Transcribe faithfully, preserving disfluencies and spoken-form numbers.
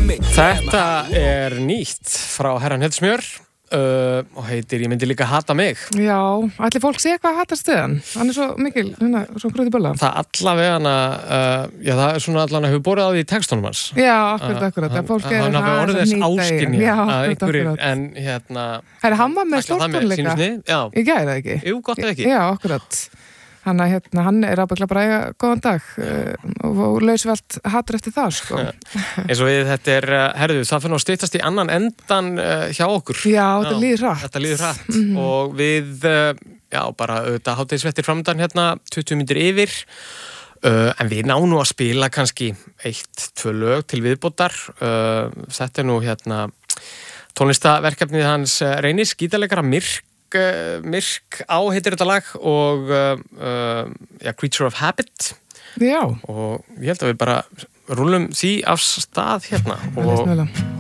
Þetta er nýtt frá herran Hellsmjör uh, og heitir Ég myndi líka hata mig. Já, allir fólk sé eitthvað að hata stöðan. Hann er svo mikil, hérna, svo gröti bölla. Það allavega, uh, já það er svona allavega hefur borið á því í textunum hans. Já, akkurat, akkurat. Uh, fólk er hann hafi orðið þess áskynja já, að akkurat, einhverjir, akkurat. en hérna... Herri, hann var með stórtónleika. Já. Ég gæði það ekki. Jú, gott eða ekki. Já, akkurat. Hann, hérna, hann er ábyggla bara eiga góðan dag uh, og, og lausvelt hatur eftir það, sko. Eins og við, þetta er, herðu, það fyrir að styttast í annan endan uh, hjá okkur. Já, þetta líður hratt. Þetta líður hratt mm-hmm. og við, uh, já, bara auðvitað hádegisvettir framöndan hérna, tuttugu mínútur yfir, uh, en við ná nú að spila kannski eitt, tvö lög til viðbótar. Uh, þetta er nú hérna tónlistaverkefnið hans uh, Reynis, gítarleikara Myrk, Myrk á heitir þetta lag og uh, uh, ja, Creature of Habit. Já. Og ég held að við bara rúllum því af stað hérna og